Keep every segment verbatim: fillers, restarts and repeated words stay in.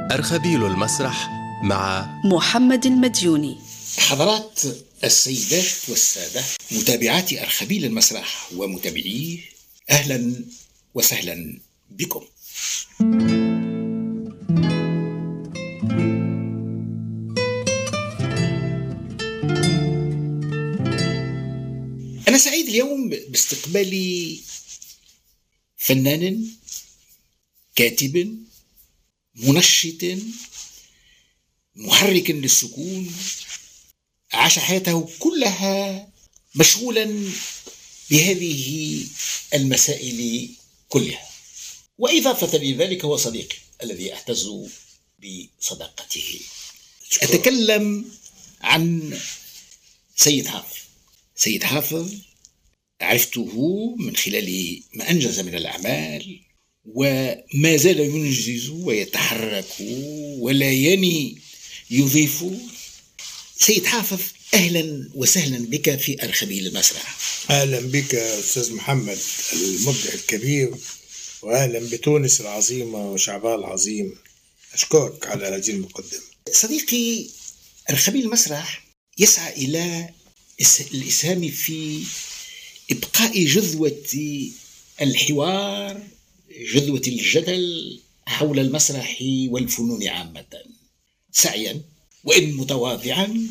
أرخبيل المسرح مع محمد المديوني. حضرات السيدات والسادة متابعاتي أرخبيل المسرح ومتابعيه، أهلا وسهلا بكم. أنا سعيد اليوم باستقبال فنان، كاتب، منشط، محرك للسكون، عاش حياته كلها مشغولا بهذه المسائل كلها، وإضافة لذلك هو صديقي الذي أعتز بصداقته. أتكلم عن سيد حافظ. سيد حافظ عرفته من خلال ما أنجز من الأعمال، وما زال ينجز ويتحرك ولا يني يضيف. سيد حافظ، أهلا وسهلا بك في أرخبيل المسرح. أهلا بك أستاذ محمد المبدع الكبير، وأهلا بتونس العظيمة وشعبها العظيم. أشكرك على هذه المقدمة. صديقي، أرخبيل المسرح يسعى إلى الإسهام في إبقاء جذوة الحوار، جذوة الجدل حول المسرح والفنون عامة، سعيا وإن متواضعا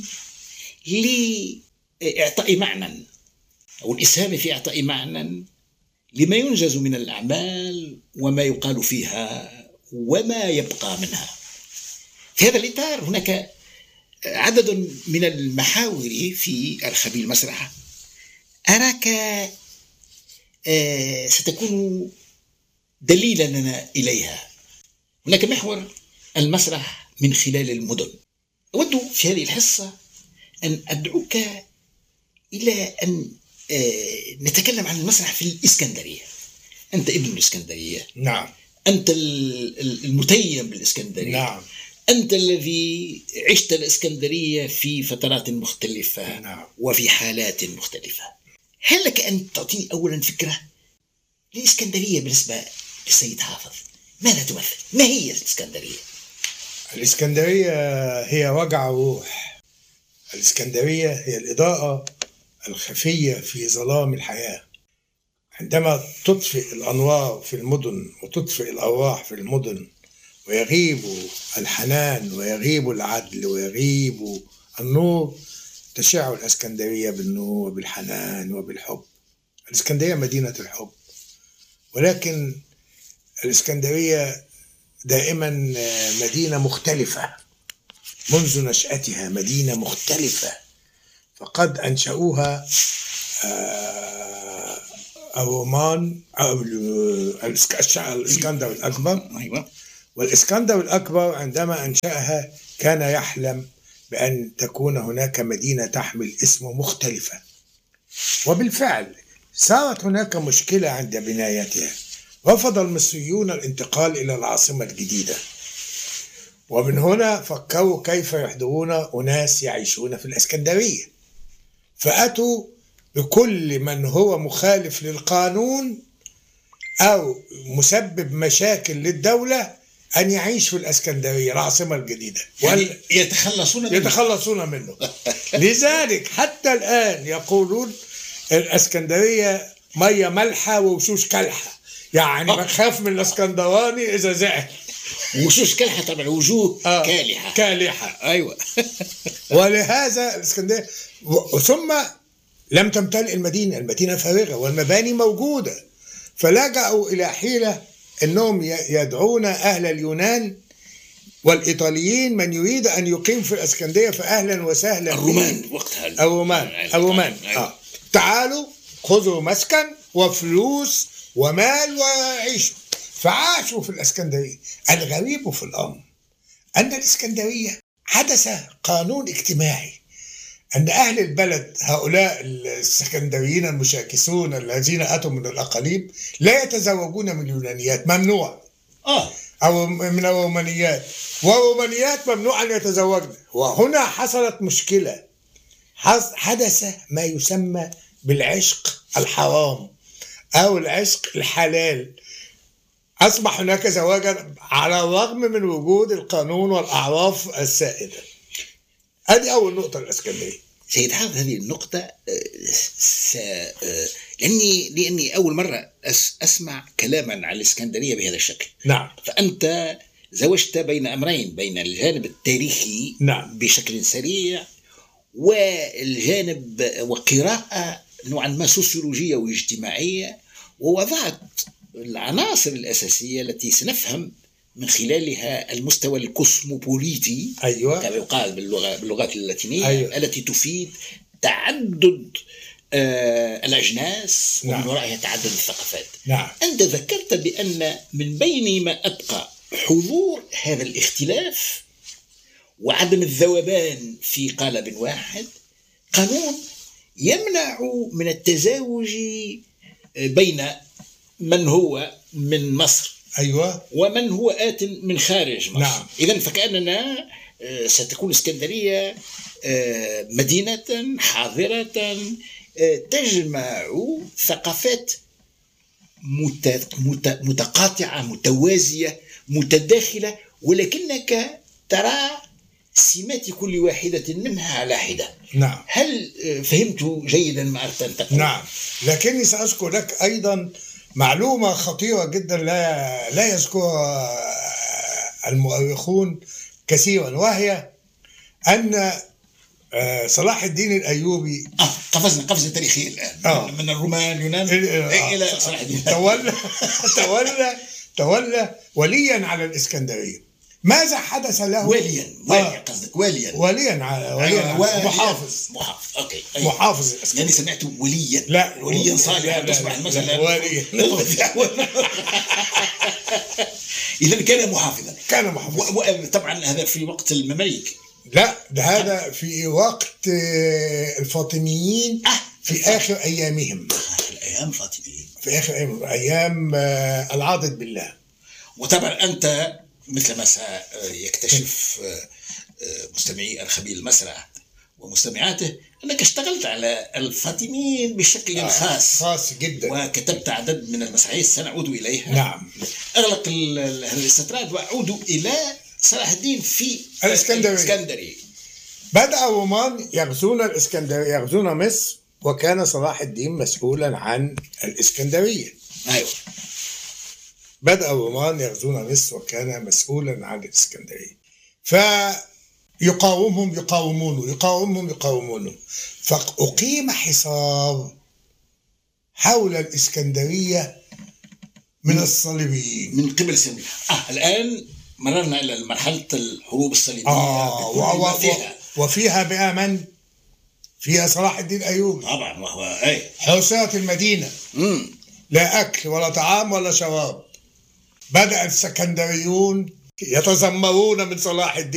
لإعطاء معنى أو الإسهام في إعطاء معنى لما ينجز من الأعمال وما يقال فيها وما يبقى منها. في هذا الإطار هناك عدد من المحاور في أرخبيل المسرح أراك ستكون دليلا لنا إليها. هناك محور المسرح من خلال المدن. أود في هذه الحصة أن أدعوك إلى أن نتكلم عن المسرح في الإسكندرية. أنت ابن الإسكندرية. نعم. أنت المتيم بالإسكندرية. نعم. أنت الذي عشت الإسكندرية في فترات مختلفة. نعم. وفي حالات مختلفة. هل لك أن تعطيني أولا فكرة الإسكندرية بالنسبة للسيد حافظ؟ ماذا تمثل؟ ما هي الإسكندرية؟ الإسكندرية هي وجع روح. الإسكندرية هي الإضاءة الخفية في ظلام الحياة. عندما تطفئ الأنوار في المدن وتطفئ الأرواح في المدن ويغيب الحنان ويغيب العدل ويغيب النور، تشع الإسكندرية بالنور بالحنان وبالحب. الإسكندرية مدينة الحب، ولكن الإسكندرية دائما مدينة مختلفة منذ نشأتها، مدينة مختلفة. فقد أنشأوها الرومان أو الإسكندر الأكبر. والإسكندر الأكبر عندما أنشأها كان يحلم بأن تكون هناك مدينة تحمل اسمه مختلفة، وبالفعل صارت هناك مشكلة عند بنايتها. رفض المصريون الانتقال إلى العاصمة الجديدة، ومن هنا فكروا كيف يحضرون أناس يعيشون في الإسكندرية، فأتوا بكل من هو مخالف للقانون أو مسبب مشاكل للدولة أن يعيش في الإسكندرية العاصمة الجديدة، يعني يتخلصون منه. يتخلصون منه. لذلك حتى الآن يقولون الإسكندرية مية ملحة ووشوش كلحة، يعني بخاف من الإسكندراني إذا زعل. وشوش كلحة طبعا، وجوه آه كالحة. كالحة أيوة. ولهذا الإسكندرية، ثم لم تمتلئ المدينة، المدينة فارغة والمباني موجودة، فلجأوا إلى حيلة أنهم يدعون أهل اليونان والإيطاليين من يريد أن يقيم في الإسكندرية فأهلا وسهلا. الرومان وقتها. الرومان الرومان آه. تعالوا خذوا مسكن وفلوس ومال وعيشوا. فعاشوا في الإسكندرية. الغريب في الأمر أن الإسكندرية حدث قانون اجتماعي، أن أهل البلد هؤلاء السكندريين المشاكسون الذين أتوا من الأقاليم لا يتزوجون من اليونانيات، ممنوع. آه. أو من الرومانيات، والرومانيات ممنوع أن يتزوجن. وهنا حصلت مشكلة، حدث ما يسمى بالعشق الحرام أو العشق الحلال. أصبح هناك زواجا على الرغم من وجود القانون والأعراف السائدة. هذه أول نقطة الإسكندرية. سيد حافظ، هذه النقطة س... لأني لأني أول مرة أس... أسمع كلاما عن الإسكندرية بهذا الشكل. نعم. فأنت زوجت بين أمرين، بين الجانب التاريخي نعم. بشكل سريع، والجانب وقراءة نوعا ما سوسيولوجية واجتماعية، ووضعت العناصر الأساسية التي سنفهم من خلالها المستوى الكوسموبوليتي. أيوة. كما يقال باللغة باللغات اللاتينية. أيوة. التي تفيد تعدد آه الأجناس. نعم. ومن ورائها تعدد الثقافات. نعم. أنت ذكرت بأن من بين ما أبقى حضور هذا الاختلاف وعدم الذوبان في قالب واحد قانون يمنع من التزاوج بين من هو من مصر أيوة. ومن هو آت من خارج مصر. نعم. إذن فكأننا ستكون اسكندرية مدينة حاضرة تجمع ثقافات متقاطعة متوازية متداخلة، ولكنك ترى سمات كل واحدة منها على حدة. نعم. هل فهمت جيدا ما أردت أن تقول؟ نعم، لكني سأذكر لك أيضا معلومة خطيرة جدا لا لا يذكرها المؤرخون كثيرا، وهي أن صلاح الدين الأيوبي آه قفزنا قفزة تاريخية الآن. آه. من الرومان اليونان آه. إلى صلاح الدين تولى تولى تولى وليا على الإسكندرية. ماذا حدث له؟ واليا واليا قصدك واليا وليا على وليا آه. محافظ محافظ أوكي. أيوة. محافظ الإسكندرية. يعني سمعت وليا. لا وليا صالحا تصبح المسألة وليا. إذا كان محافظا. كان محافظا. طبعا هذا في وقت المماليك. لا، ده هذا في وقت الفاطميين. آه. في آخر أيامهم. الأيام الفاطميين. في آخر أيام أيام العاضد بالله. وطبعا أنت مثل ما سيكتشف مستمعي الخبير المسرح ومستمعاته أنك اشتغلت على الفاطميين بشكل آه. خاص خاص جدا، وكتبت عدد من المسرحيات سنعود إليها. نعم. أغلق الاستطراد وأعود إلى صلاح الدين في الإسكندرية. بدأ الرومان يغزون الإسكندرية، يغزون مصر، وكان صلاح الدين مسؤولا عن الإسكندرية. أيوة. بدأ الرومان يغزون مصر وكان مسؤولا عن الإسكندرية، فيقاومهم يقاومونه يقاومهم يقاومونه فأقيم حصار حول الإسكندرية من الصليبيين من قبل الصليبيين. آه الآن مررنا إلى مرحلة الحروب الصليبية. آه و... و... فيها. وفيها بقى من؟ فيها صلاح الدين الأيوبي طبعا، وهو أي حوصرت المدينة. مم. لا أكل ولا طعام ولا شراب. بدأ السكندريون يتذمرون من صلاح الدين.